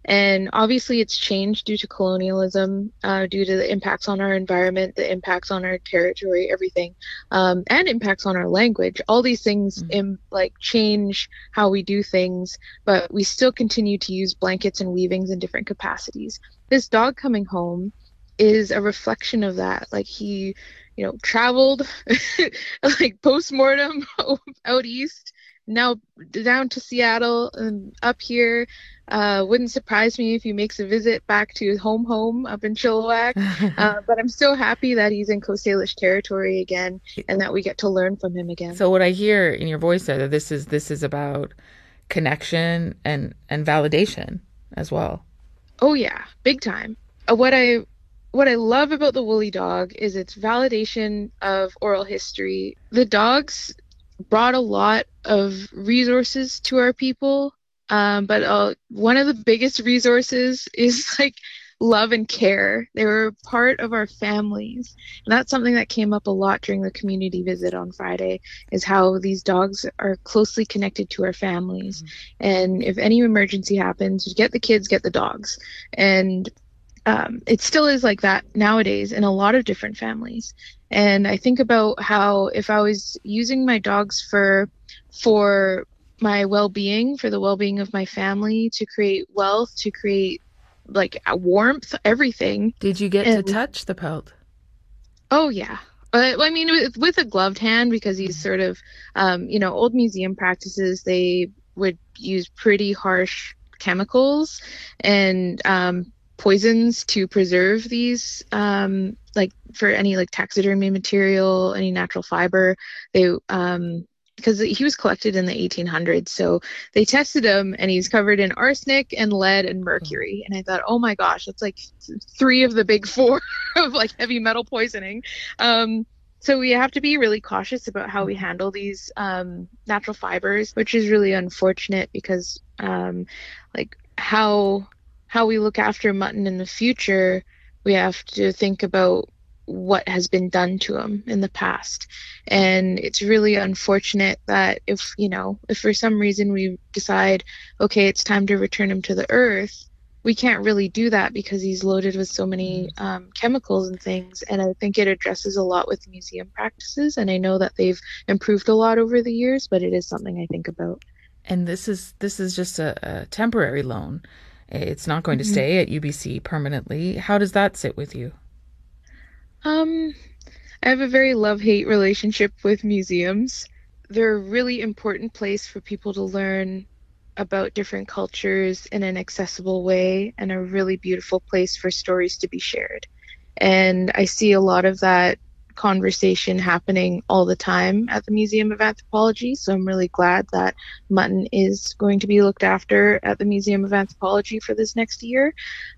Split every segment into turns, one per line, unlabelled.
And obviously, it's changed due to colonialism, due to the impacts on our environment, the impacts on our territory, everything, and impacts on our language. All these things like change how we do things, but we still continue to use blankets and weavings in different capacities. This dog coming home is a reflection of that. Like he, traveled like post-mortem out east, now down to Seattle and up here. Wouldn't surprise me if he makes a visit back to his home up in Chilliwack. But I'm so happy that he's in Coast Salish territory again and that we get to learn from him again.
So what I hear in your voice there, that this is about connection and validation as well.
Oh yeah, big time. What I love about the Woolly Dog is its validation of oral history. The dogs brought a lot of resources to our people, but one of the biggest resources is like love and care. They were part of our families. And that's something that came up a lot during the community visit on Friday, is how these dogs are closely connected to our families. And if any emergency happens, get the kids, get the dogs. And it still is like that nowadays in a lot of different families. And I think about how if I was using my dogs for my well-being, for the well-being of my family, to create wealth, to create like warmth, everything.
Did you get to touch the pelt?
Oh yeah. But I mean, with a gloved hand, because he's sort of, old museum practices, they would use pretty harsh chemicals and poisons to preserve these, like for any like taxidermy material, any natural fiber. They because he was collected in the 1800s, so they tested him and he's covered in arsenic and lead and mercury. And I thought, oh my gosh, that's like 3 of the big 4 of like heavy metal poisoning. So we have to be really cautious about how we handle these natural fibers, which is really unfortunate because like how we look after mutton in the future, we have to think about what has been done to him in the past. And it's really unfortunate that if for some reason we decide, okay, it's time to return him to the earth, we can't really do that because he's loaded with so many chemicals and things. And I think it addresses a lot with museum practices. And I know that they've improved a lot over the years, but it is something I think about.
And this is just a temporary loan. It's not going to stay at UBC permanently. How does that sit with you?
I have a very love-hate relationship with museums. They're a really important place for people to learn about different cultures in an accessible way, and a really beautiful place for stories to be shared. And I see a lot of that conversation happening all the time at the Museum of Anthropology. So I'm really glad that mutton is going to be looked after at the Museum of Anthropology for this next year.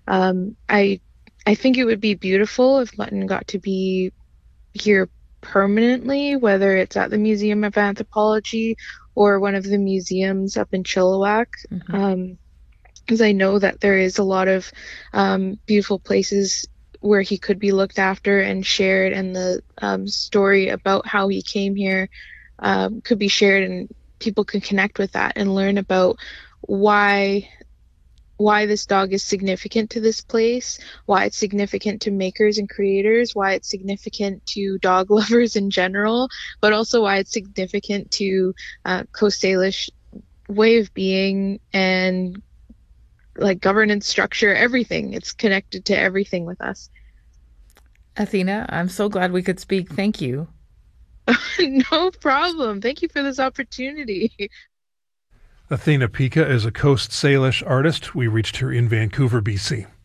I think it would be beautiful if mutton got to be here permanently, whether it's at the Museum of Anthropology or one of the museums up in Chilliwack. Because I know that there is a lot of beautiful places where he could be looked after and shared, and the story about how he came here could be shared, and people could connect with that and learn about why this dog is significant to this place, why it's significant to makers and creators, why it's significant to dog lovers in general, but also why it's significant to Coast Salish way of being and like governance structure, everything. It's connected to everything with us.
Athena, I'm so glad we could speak. Thank you.
No problem. Thank you for this opportunity.
Athena Pica is a Coast Salish artist. We reached her in Vancouver, BC.